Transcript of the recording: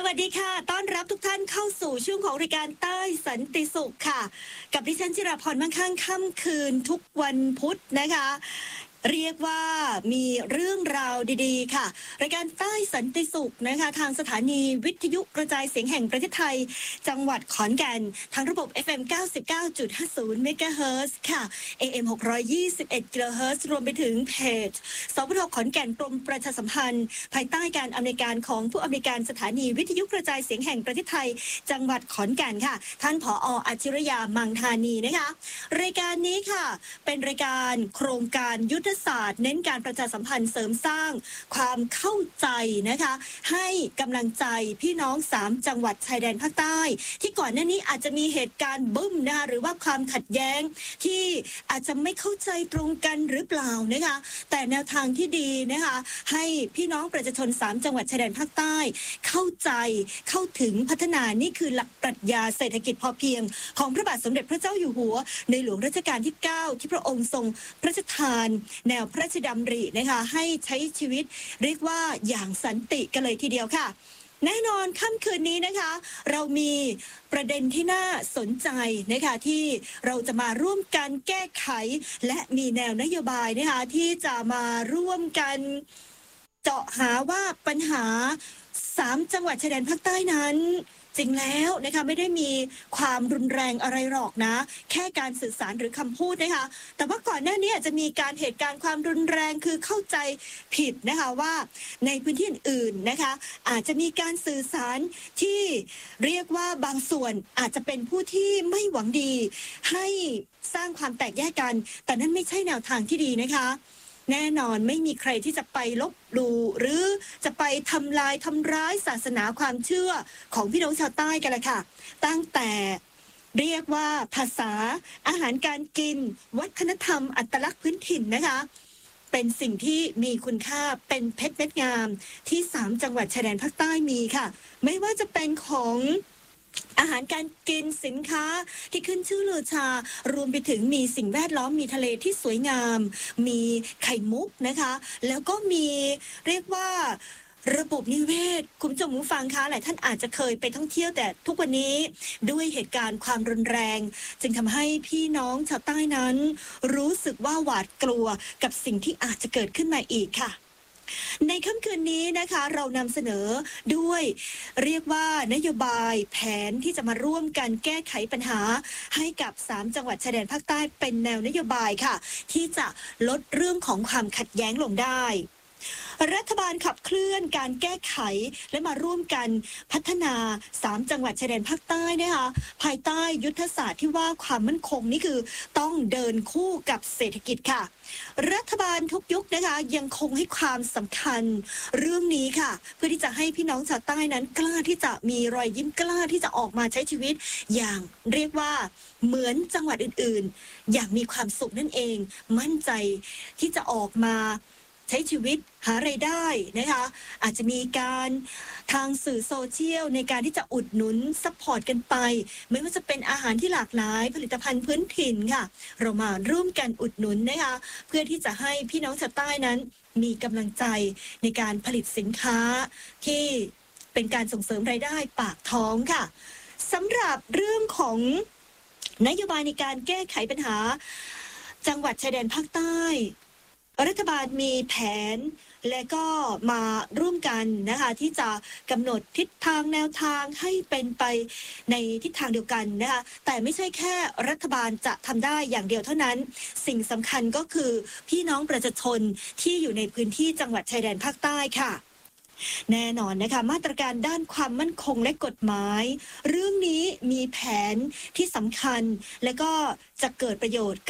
วัสดีค่ะต้อนรับทุกท่านเข้าสู่ช่วงของรายการใต้สันติสุขค่ะกับดิฉันจิราพรมั่งคั่งค่ำคืนทุกวันพุธนะคะเรียกว่ามีเรื่องราวดีๆค่ะรายการใต้สันติสุขนะคะทางสถานีวิทยุกระจายเสียงแห่งประเทศไทยจังหวัดขอนแก่นทางระบบ FM 99.50 เมกะเฮิรตซ์ค่ะ AM 621 กิโลเฮิรตซ์รวมไปถึงเพจสพทขอนแก่นกรมประชาสัมพันธ์ภายใต้การอำนวยการของผู้อำนวยการสถานีวิทยุกระจายเสียงแห่งประเทศไทยจังหวัดขอนแก่นค่ะท่านผอ.อัจฉริยามังธานีนะคะรายการนี้ค่ะเป็นรายการโครงการยุทธศาสตร์เน้นการประชาสัมพันธ์เสริมสร้างความเข้าใจนะคะให้กำลังใจพี่น้อง3จังหวัดชายแดนภาคใต้ที่ก่อนหน้านี้อาจจะมีเหตุการณ์บึ้มนะคะหรือว่าความขัดแย้งที่อาจจะไม่เข้าใจตรงกันหรือเปล่านะคะแต่แนวทางที่ดีนะคะให้พี่น้องประชาชน3จังหวัดชายแดนภาคใต้เข้าใจเข้าถึงพัฒนานี่คือหลักปรัชญาเศรษฐกิจพอเพียงของพระบาทสมเด็จพระเจ้าอยู่หัวในหลวงรัชกาลที่9ที่พระองค์ทรงพระราชทานแนวพระราชดำรินะคะให้ใช้ชีวิตเรียกว่าอย่างสันติกันเลยทีเดียวค่ะแน่นอนค่ำคืนนี้นะคะเรามีประเด็นที่น่าสนใจนะคะที่เราจะมาร่วมกันแก้ไขและมีแนวนโยบายนะคะที่จะมาร่วมกันเจาะหาว่าปัญหา3จังหวัดชายแดนภาคใต้นั้นจริงแล้วนะคะไม่ได้มีความรุนแรงอะไรหรอกนะแค่การสื่อสารหรือคำพูดนะคะแต่ว่าก่อนหน้านี้อาจจะมีการเหตุการณ์ความรุนแรงคือเข้าใจผิดนะคะว่าในพื้นที่อื่นๆนะคะอาจจะมีการสื่อสารที่เรียกว่าบางส่วนอาจจะเป็นผู้ที่ไม่หวังดีให้สร้างความแตกแยกกันแต่นั่นไม่ใช่แนวทางที่ดีนะคะแน่นอนไม่มีใครที่จะไปลบหลู่หรือจะไปทำลายทำร้ายศาสนาความเชื่อของพี่น้องชาวใต้กันละค่ะตั้งแต่เรียกว่าภาษาอาหารการกินวัฒนธรรมอัตลักษณ์พื้นถิ่นนะคะเป็นสิ่งที่มีคุณค่าเป็นเพชรเม็ดงามที่3จังหวัดชายแดนภาคใต้มีค่ะไม่ว่าจะเป็นของอาหารการกินสินค้าที่ขึ้นชื่อลือชารวมไปถึงมีสิ่งแวดล้อมมีทะเลที่สวยงามมีไข่มุกนะคะแล้วก็มีเรียกว่าระบบนิเวศคุณผู้ชมผู้ฟังคะหลายท่านอาจจะเคยไปท่องเที่ยวแต่ทุกวันนี้ด้วยเหตุการณ์ความรุนแรงจึงทำให้พี่น้องชาวใต้นั้นรู้สึกว่าหวาดกลัวกับสิ่งที่อาจจะเกิดขึ้นมาอีกค่ะในค่ำคืนนี้นะคะเรานำเสนอด้วยเรียกว่านโยบายแผนที่จะมาร่วมกันแก้ไขปัญหาให้กับ3จังหวัดชายแดนภาคใต้เป็นแนวนโยบายค่ะที่จะลดเรื่องของความขัดแย้งลงได้รัฐบาลขับเคลื่อนการแก้ไขและมาร่วมกันพัฒนา3จังหวัดชายแดนภาคใต้นะคะภายใต้ยุทธศาสตร์ที่ว่าความมั่นคงนี่คือต้องเดินคู่กับเศรษฐกิจค่ะรัฐบาลทุกยุคนะคะยังคงให้ความสำคัญเรื่องนี้ค่ะเพื่อที่จะให้พี่น้องชาวใต้นั้นกล้าที่จะมีรอยยิ้มกล้าที่จะออกมาใช้ชีวิตอย่างเรียกว่าเหมือนจังหวัดอื่นๆอย่างมีความสุขนั่นเองมั่นใจที่จะออกมาใช้ชีวิตหารายได้นะคะอาจจะมีการทางสื่อโซเชียลในการที่จะอุดหนุนซัพพอร์ตกันไปไม่ว่าจะเป็นอาหารที่หลากหลายผลิตภัณฑ์พื้นถิ่นค่ะเรามาร่วมกันอุดหนุนนะคะเพื่อที่จะให้พี่น้องชาวใต้นั้นมีกำลังใจในการผลิตสินค้าที่เป็นการส่งเสริมรายได้ปากท้องค่ะสำหรับเรื่องของนโยบายในการแก้ไขปัญหาจังหวัดชายแดนภาคใต้รัฐบาลมีแผนและก็มาร่วมกันนะคะที่จะกำหนดทิศทางแนวทางให้เป็นไปในทิศทางเดียวกันนะคะแต่ไม่ใช่แค่รัฐบาลจะทำได้อย่างเดียวเท่านั้นสิ่งสำคัญก็คือพี่น้องประชาชนที่อยู่ในพื้นที่จังหวัดชายแดนภาคใต้ค่ะแน่นอนนะคะมาตรการด้านความมั่นคงและกฎหมายเรื่องนี้มีแผนที่สำคัญและก็จะเกิดประโยชน์